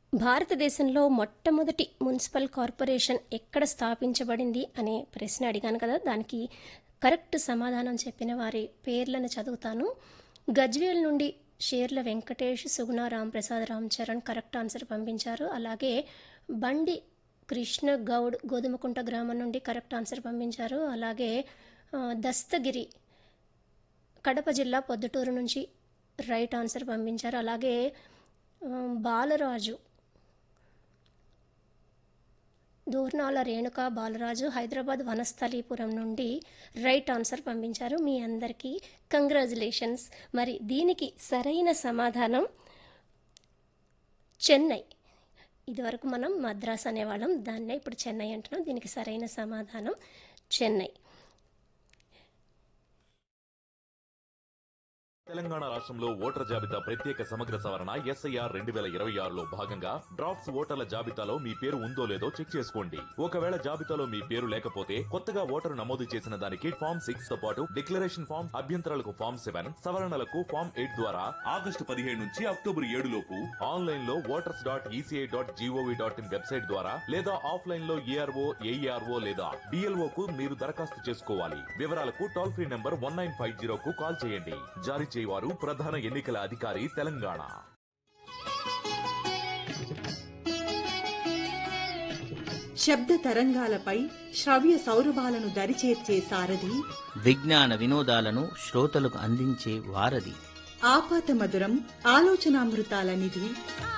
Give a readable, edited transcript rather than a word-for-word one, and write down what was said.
భారతదేశంలో మొట్టమొదటి municipal corporation ఎక్కడ స్థాపించబడింది అనే ప్రశ్న అడిగాను కదా, దానికి కరెక్ట్ సమాధానం చెప్పిన వారి పేర్లను చదువుతాను. గజ్వేల్ నుండి షేర్ల వెంకటేష్, సుగుణ రాంప్రసాద్, రామ్ చరణ్ కరెక్ట్ ఆన్సర్ పంపించారు. అలాగే బండి కృష్ణ గౌడ్ గోధుమకుంట గ్రామం నుండి కరెక్ట్ ఆన్సర్ పంపించారు. అలాగే దస్తగిరి కడప జిల్లా పొద్దుటూరు నుంచి రైట్ ఆన్సర్ పంపించారు. అలాగే బాలరాజు దూర్నాల రేణుకా బాలరాజు హైదరాబాద్ వనస్థలీపురం నుండి రైట్ ఆన్సర్ పంపించారు. మీ అందరికీ కంగ్రాచులేషన్స్. మరి దీనికి సరైన సమాధానం చెన్నై. ఇదివరకు మనం మద్రాస్ అనేవాళ్ళం, దాన్నే ఇప్పుడు చెన్నై అంటున్నాం. దీనికి సరైన సమాధానం చెన్నై. తెలంగాణ రాష్ట్రంలో ఓటర్ జాబితా ప్రత్యేక సమగ్ర సవరణ SIR 2026లో భాగంగా డ్రాఫ్ట్స్ ఓటర్ల జాబితాలో మీ పేరు ఉందో లేదో చెక్ చేసుకోండి. ఒకవేళ జాబితాలో మీ పేరు లేకపోతే కొత్తగా ఓటరు నమోదు చేసిన దానికి ఫామ్ 6 తో పాటు డిక్లరేషన్ ఫామ్, అభ్యంతరాలకు ఫామ్ 7, సవరణలకు ఫామ్ 8 ద్వారా ఆగస్టు 15 నుంచి అక్టోబర్ 7 లోపు ఆన్లైన్ లో voters.eci.gov.in వెబ్సైట్ ద్వారా లేదా ఆఫ్లైన్ లో ARO, AERO లేదా BLO కు మీరు దరఖాస్తు చేసుకోవాలి. వివరాలకు టోల్ ఫ్రీ నంబర్ 1950 కు కాల్ చేయండి. జారీ చేయవారు ప్రధాన ఎన్నికల అధికారి తెలంగాణ. శబ్ద తరంగాలపై శ్రవ్య సౌరభాలను దరిచేర్చే సారథి, విజ్ఞాన వినోదాలను శ్రోతలకు అందించే వారధి, ఆపాత మధురం ఆలోచనామృతాల నిధి,